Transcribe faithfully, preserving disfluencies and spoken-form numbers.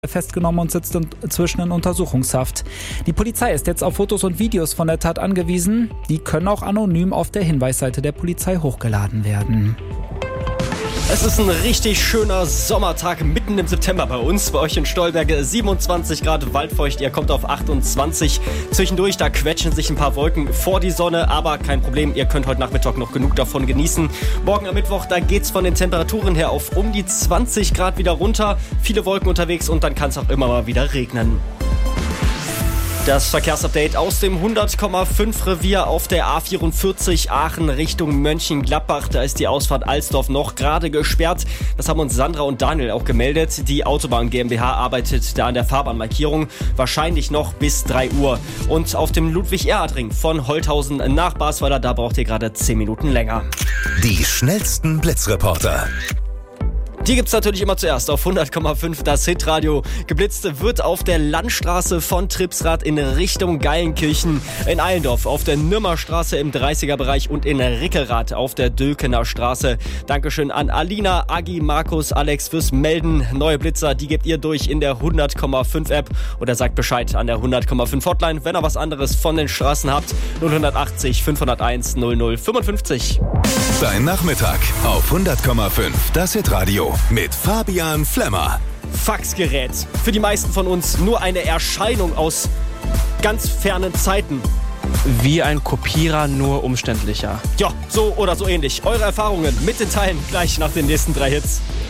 festgenommen und sitzt inzwischen in Untersuchungshaft. Die Polizei ist jetzt auf Fotos und Videos von der Tat angewiesen. Die können auch anonym auf der Hinweisseite der Polizei hochgeladen werden. Es ist ein richtig schöner Sommertag mitten im September bei uns. Bei euch in Stolberg siebenundzwanzig Grad, waldfeucht, ihr kommt auf achtundzwanzig. Zwischendurch, da quetschen sich ein paar Wolken vor die Sonne, aber kein Problem, ihr könnt heute Nachmittag noch genug davon genießen. Morgen am Mittwoch, da geht's von den Temperaturen her auf um die zwanzig Grad wieder runter. Viele Wolken unterwegs und dann kann es auch immer mal wieder regnen. Das Verkehrsupdate aus dem hundert Komma fünf Revier auf der A vierundvierzig Aachen Richtung Mönchengladbach. Da ist die Ausfahrt Alsdorf noch gerade gesperrt. Das haben uns Sandra und Daniel auch gemeldet. Die Autobahn GmbH arbeitet da an der Fahrbahnmarkierung. Wahrscheinlich noch bis drei Uhr. Und auf dem Ludwig-Erhard-Ring von Holthausen nach Basweiler, da braucht ihr gerade zehn Minuten länger. Die schnellsten Blitzreporter. Die gibt's natürlich immer zuerst auf hundert Komma fünf, das Hitradio. Geblitzt wird auf der Landstraße von Tripsrath in Richtung Geilenkirchen, in Eilendorf auf der Nürmerstraße im dreißiger Bereich und in Rickerath auf der Dülkener Straße. Dankeschön an Alina, Agi, Markus, Alex fürs Melden. Neue Blitzer, die gebt ihr durch in der hundert Komma fünf App oder sagt Bescheid an der hundert Komma fünf Hotline, wenn ihr was anderes von den Straßen habt. null achtzig, fünfhunderteins, null null fünfundfünfzig. Dein Nachmittag auf hundert Komma fünf, das Hitradio. Mit Fabian Flemmer. Faxgerät. Für die meisten von uns nur eine Erscheinung aus ganz fernen Zeiten. Wie ein Kopierer, nur umständlicher. Ja, so oder so ähnlich. Eure Erfahrungen mit den Teilen gleich nach den nächsten drei Hits.